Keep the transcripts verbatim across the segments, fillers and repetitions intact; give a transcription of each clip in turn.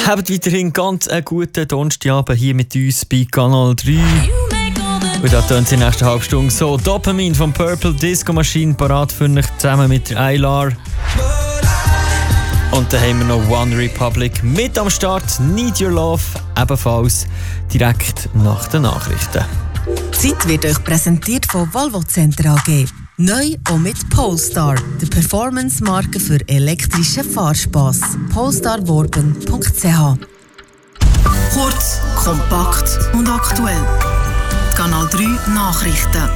Habt weiterhin ganz einen guten Donnerstagabend hier mit uns bei Kanal drei. Und da tönt es in der nächsten halben Stunde so. Dopamine vom Purple Disco Machine parat für euch zusammen mit der Aylar. Und dann haben wir noch One Republic mit am Start. Need Your Love, ebenfalls direkt nach den Nachrichten. Die Zeit wird euch präsentiert von Volvo Center A G. Neu auch mit Polestar, der Performance-Marke für elektrischen Fahrspass. polestar worben punkt c h. Kurz, kompakt und aktuell. Kanal drei Nachrichten.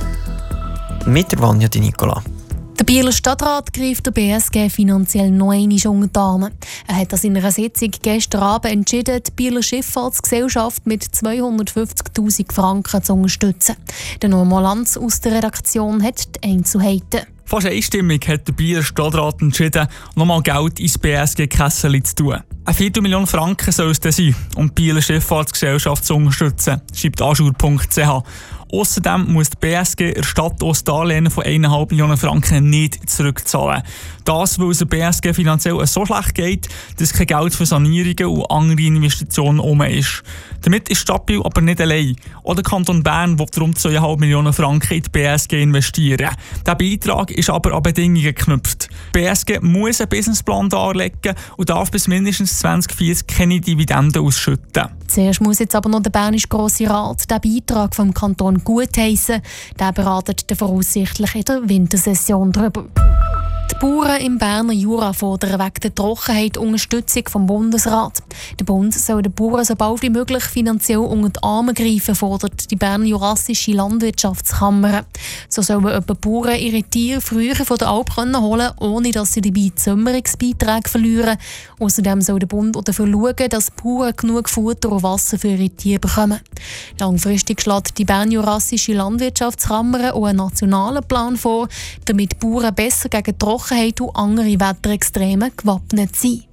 Mit der Vanja Di Nicola. Der Bieler Stadtrat greift der B S G finanziell noch einmal unter die Arme. Er hat an seiner Sitzung gestern Abend entschieden, die Bieler Schifffahrtsgesellschaft mit zweihundertfünfzigtausend Franken zu unterstützen. Der Norma Lanz aus der Redaktion hat die Einzelheiten. Fast einstimmig hat der Bieler Stadtrat entschieden, nochmal Geld ins B S G-Kessel zu tun. Eine Viertelmillion Franken soll es dann sein, um die Bieler Schifffahrtsgesellschaft zu unterstützen, schreibt aschur punkt c h. Außerdem muss die B S G der Stadt aus Darlehen von eineinhalb Millionen Franken nicht zurückzahlen. Das, weil es der B S G finanziell so schlecht geht, dass kein Geld für Sanierungen und andere Investitionen herum ist. Damit ist die Stadt Biel aber nicht allein. Auch der Kanton Bern will rund zweieinhalb Millionen Franken in die B S G investieren. Dieser Beitrag ist aber an Bedingungen geknüpft. Die B S G muss einen Businessplan darlegen und darf bis mindestens zwanzig vierzig keine Dividenden ausschütten. Zuerst muss jetzt aber noch der Bernische Grosse Rat den Beitrag vom Kanton gutheissen. Der beratet dann voraussichtlich in der Wintersession darüber. Die Bauern im Berner Jura fordern wegen der Trockenheit Unterstützung vom Bundesrat. Der Bund soll den Bauern so bald wie möglich finanziell unter die Arme greifen, fordert die Berner Jurassische Landwirtschaftskammer. So sollen etwa Bauern ihre Tiere früher von der Alp holen können, ohne dass sie dabei Sommerungsbeiträge verlieren. Außerdem soll der Bund auch dafür schauen, dass die Bauern genug Futter und Wasser für ihre Tiere bekommen. Langfristig schlägt die Berner Jurassische Landwirtschaftskammer auch einen nationalen Plan vor, damit die Bauern besser gegen Trockenheit und andere Wetterextreme gewappnet sind.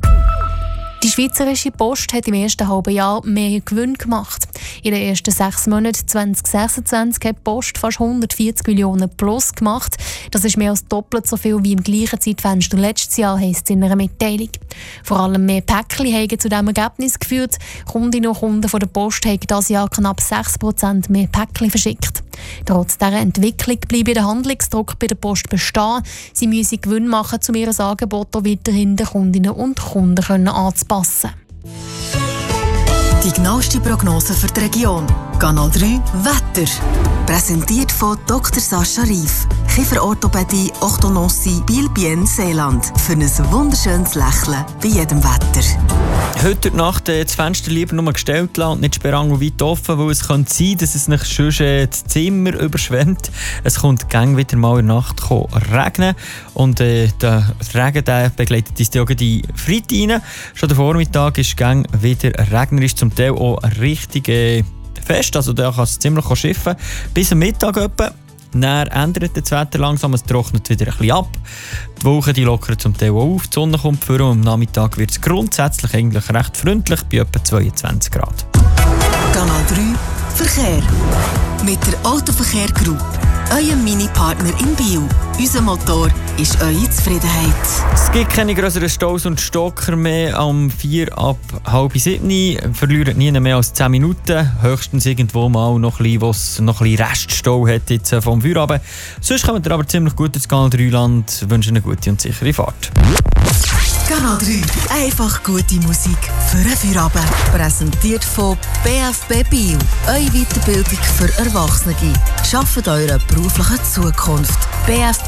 Die Schweizerische Post hat im ersten halben Jahr mehr Gewinn gemacht. In den ersten sechs Monaten zwanzig sechsundzwanzig hat die Post fast hundertvierzig Millionen plus gemacht. Das ist mehr als doppelt so viel wie im gleichen Zeitfenster letztes Jahr, heisst es in einer Mitteilung. Vor allem mehr Päckchen haben zu diesem Ergebnis geführt. Kundinnen und Kunden von der Post haben dieses Jahr knapp sechs Prozent mehr Päckchen verschickt. Trotz dieser Entwicklung bleibe der Handlungsdruck bei der Post bestehen. Sie müssen Gewinn machen, um ihr Angebot auch weiterhin den Kundinnen und Kunden anzupassen. Die genaueste Prognose für die Region. Kanal drei Wetter. Präsentiert von Doktor Sascha Rief. Kieferorthopädie, Orthodontie, Biel-Bien, Seeland. Für ein wunderschönes Lächeln bei jedem Wetter. Heute Nacht äh, das Fenster lieber nur gestellt lassen und nicht sperrang und weit offen, weil es könnte sein, dass es nicht schon äh, das Zimmer überschwemmt. Es kommt gang wieder mal in der Nacht regnen und äh, der Regen der begleitet uns auch die Freitag rein. Schon der Vormittag ist gang wieder regnerisch, zum Teil auch richtig äh, fest, also da kann es ziemlich schiffen. Bis am Mittag etwa. Dann ändert das Wetter langsam, es trocknet wieder ein bisschen ab. Die Wolken die lockern zum Teil auf, die Sonne kommt vor und am Nachmittag wird es grundsätzlich eigentlich recht freundlich bei etwa zweiundzwanzig Grad. Kanal drei Verkehr. Mit der Autoverkehr Group, eurem Mini-Partner in Biel. Unser Motor ist eure Zufriedenheit. Es gibt keine grösseren Staus und Stocker mehr. Am vier ab halb sieben verlieren nie mehr als zehn Minuten. Höchstens irgendwo mal noch ein bisschen, wo es noch ein bisschen Reststau hat jetzt vom Feierabend. Sonst kommt ihr aber ziemlich gut ins Kanal drei Land. Ich wünsche eine gute und sichere Fahrt. Kanal drei. Einfach gute Musik für einen Feierabend. Präsentiert von B F B Biel. Eure Weiterbildung für Erwachsene. Schafft eure berufliche Zukunft. B F